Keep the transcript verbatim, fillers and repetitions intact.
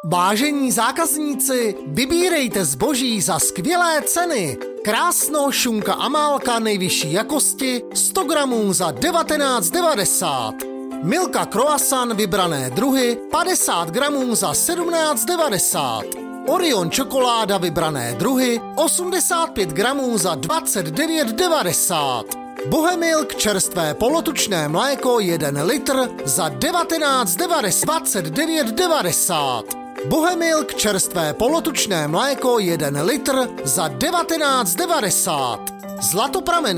Vážení zákazníci, vybírejte zboží za skvělé ceny. Krásno šunka Amálka nejvyšší jakosti sto gramů za devatenáct devadesát. Milka croissant vybrané druhy padesát gramů za sedmnáct devadesát. Orion čokoláda vybrané druhy osmdesát pět gramů za dvacet devět devadesát. Bohemilk čerstvé polotučné mléko jeden litr za devatenáct devadesát. dvacet devět devadesát. Bohemilk čerstvé polotučné mléko jeden litr za devatenáct devadesát. Zlatopramen